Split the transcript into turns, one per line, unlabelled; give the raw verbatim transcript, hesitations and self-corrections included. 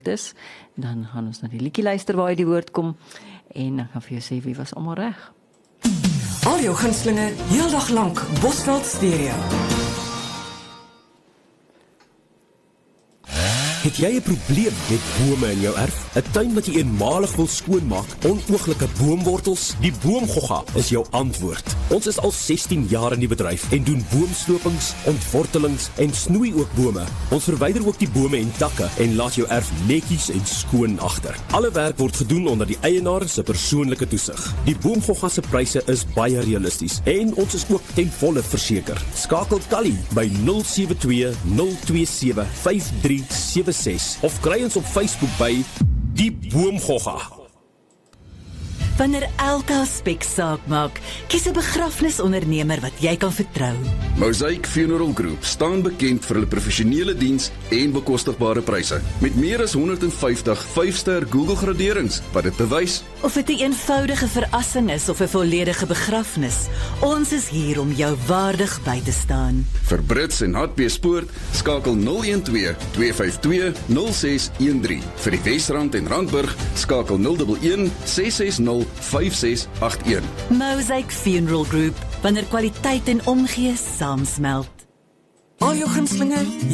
is, dan gaan ons na die liedjie luister waar hy die woord kom, en dan gaan vir jou sê wie was almal reg.
Al jou gunstelinge, heeldag lank, Bosveld Stereo.
Het jy 'n probleem met bome in jou erf? 'n Tuin wat jy eenmalig wil skoonmaak, onooglike boomwortels? Die Boomgogga is jou antwoord. Ons is al sestien jaar in die bedryf en doen boomslopings, ontwortelings en snoei ook bome. Ons verwyder ook die bome en takke en laat jou erf netjies en skoon agter. Alle werk word gedoen onder die eienaar se persoonlike toesig. Die Boomgogga se pryse is baie realisties en ons is ook ten volle verseker. Skakel Callie by nul sewe twee nul twee sewe vyf drie sewe ses of kry ons op Facebook by Die Boomgogga.
Wanneer elke aspek saak maak, kies 'n begrafnisondernemer wat jy kan vertrou.
Mosaic Funeral Group staan bekend vir hulle professionele diens en bekostigbare pryse. Met meer as honderdvyftig vyf-ster Google graderings wat dit bewys.
Of dit 'n eenvoudige verrassing is of 'n volledige begrafnis, ons is hier om jou waardig by te staan.
Vir Brits en Hartbeespoort, skakel nul een twee twee vyf twee nul ses een drie. Vir die Wesrand en Randburg, skakel nul een een ses ses nul vyf ses agt een.
Mosaic Funeral Group, wanneer kwaliteit en omgee saamsmelt.
Al jou gunstelinge,